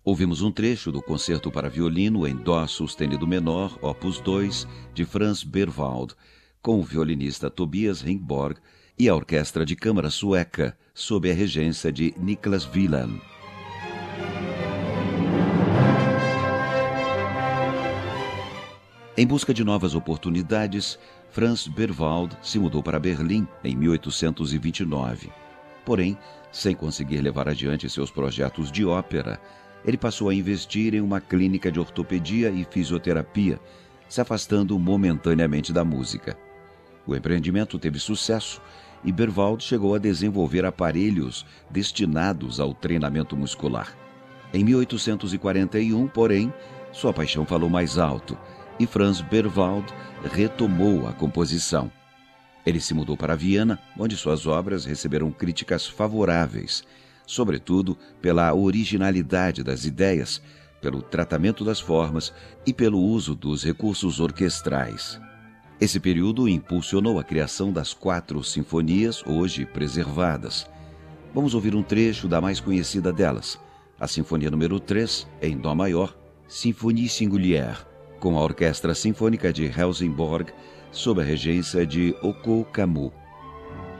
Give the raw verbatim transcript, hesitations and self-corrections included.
Ouvimos um trecho do Concerto para Violino em Dó sustenido menor, opus dois, de Franz Berwald, com o violinista Tobias Ringborg e a Orquestra de Câmara Sueca, sob a regência de Niklas Wieland. Em busca de novas oportunidades, Franz Berwald se mudou para Berlim em mil oitocentos e vinte e nove. Porém, sem conseguir levar adiante seus projetos de ópera, ele passou a investir em uma clínica de ortopedia e fisioterapia, se afastando momentaneamente da música. O empreendimento teve sucesso e Berwald chegou a desenvolver aparelhos destinados ao treinamento muscular. Em mil oitocentos e quarenta e um, porém, sua paixão falou mais alto e Franz Berwald retomou a composição. Ele se mudou para Viena, onde suas obras receberam críticas favoráveis, sobretudo pela originalidade das ideias, pelo tratamento das formas e pelo uso dos recursos orquestrais. Esse período impulsionou a criação das quatro sinfonias, hoje preservadas. Vamos ouvir um trecho da mais conhecida delas, a Sinfonia número três, em Dó maior, Symphonie Singulière, com a Orquestra Sinfônica de Helsingborg, sob a regência de Oko Kamuk.